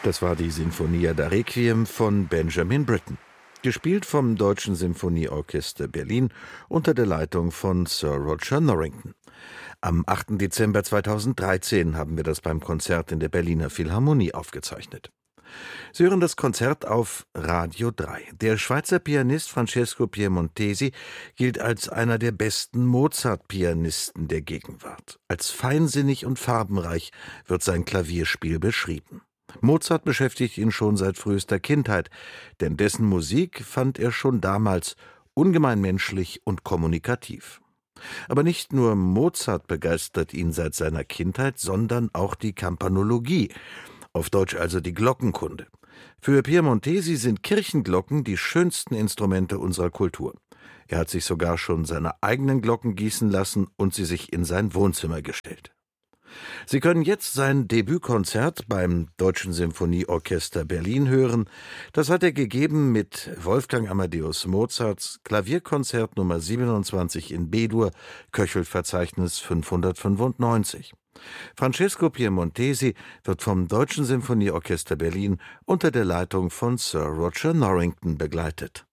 Das war die Sinfonia da Requiem von Benjamin Britten, gespielt vom Deutschen Symphonieorchester Berlin unter der Leitung von Sir Roger Norrington. Am 8. Dezember 2013 haben wir das beim Konzert in der Berliner Philharmonie aufgezeichnet. Sie hören das Konzert auf Radio 3. Der Schweizer Pianist Francesco Piemontesi gilt als einer der besten Mozart-Pianisten der Gegenwart. Als feinsinnig und farbenreich wird sein Klavierspiel beschrieben. Mozart beschäftigt ihn schon seit frühester Kindheit, denn dessen Musik fand er schon damals ungemein menschlich und kommunikativ. Aber nicht nur Mozart begeistert ihn seit seiner Kindheit, sondern auch die Campanologie, auf Deutsch also die Glockenkunde. Für Piemontesi sind Kirchenglocken die schönsten Instrumente unserer Kultur. Er hat sich sogar schon seine eigenen Glocken gießen lassen und sie sich in sein Wohnzimmer gestellt. Sie können jetzt sein Debütkonzert beim Deutschen Symphonieorchester Berlin hören. Das hat er gegeben mit Wolfgang Amadeus Mozarts Klavierkonzert Nummer 27 in B-Dur, Köchelverzeichnis 595. Francesco Piemontesi wird vom Deutschen Symphonieorchester Berlin unter der Leitung von Sir Roger Norrington begleitet.